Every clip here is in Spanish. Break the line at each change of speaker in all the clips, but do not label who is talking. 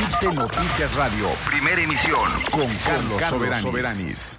Eclipse Noticias Radio, primera emisión, con Carlos Soberanis.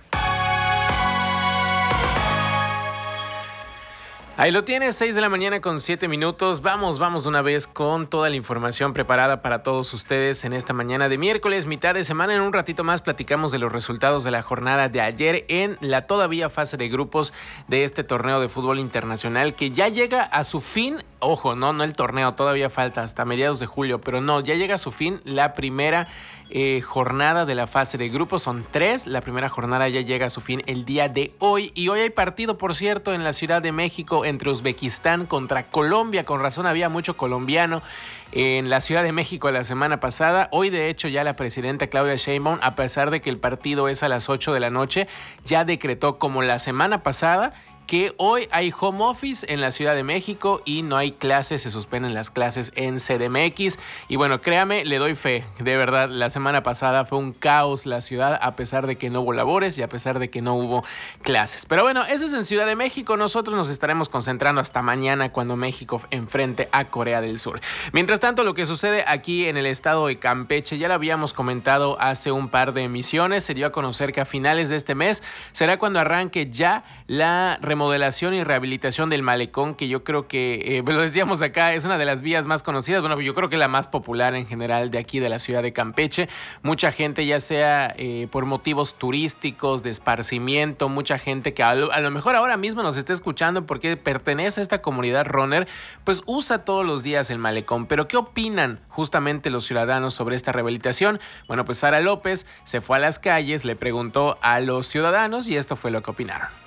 Ahí lo tienes, 6 de la mañana con 7 minutos. Vamos de una vez con toda la información preparada para todos ustedes en esta mañana de miércoles, mitad de semana. En un ratito más platicamos de los resultados de la jornada de ayer en la todavía fase de grupos de este torneo de fútbol internacional que ya llega a su fin. Ojo, no el torneo, todavía falta hasta mediados de julio, pero no, ya llega a su fin la primera jornada de la fase de grupos. Son 3, la primera jornada ya llega a su fin el día de hoy, y hoy hay partido, por cierto, en la Ciudad de México entre Uzbekistán contra Colombia. Con razón había mucho colombiano en la Ciudad de México la semana pasada. Hoy, de hecho, ya la presidenta Claudia Sheinbaum, a pesar de que el partido es a las 8 de la noche, ya decretó, como la semana pasada, que hoy hay home office en la Ciudad de México y no hay clases, se suspenden las clases en CDMX. Y bueno, créame, le doy fe, de verdad, la semana pasada fue un caos la ciudad, a pesar de que no hubo labores y a pesar de que no hubo clases. Pero bueno, eso es en Ciudad de México. Nosotros nos estaremos concentrando hasta mañana, cuando México enfrente a Corea del Sur. Mientras tanto, lo que sucede aquí en el estado de Campeche, ya lo habíamos comentado hace un par de emisiones. Se dio a conocer que a finales de este mes será cuando arranque ya la remodelación y rehabilitación del malecón, que yo creo que, lo decíamos acá, es una de las vías más conocidas. Bueno, yo creo que la más popular en general de aquí de la ciudad de Campeche. Mucha gente, ya sea por motivos turísticos, de esparcimiento, mucha gente que a lo mejor ahora mismo nos está escuchando porque pertenece a esta comunidad runner, pues usa todos los días el malecón. Pero ¿qué opinan justamente los ciudadanos sobre esta rehabilitación? Bueno, pues Sara López se fue a las calles, le preguntó a los ciudadanos y esto fue lo que opinaron.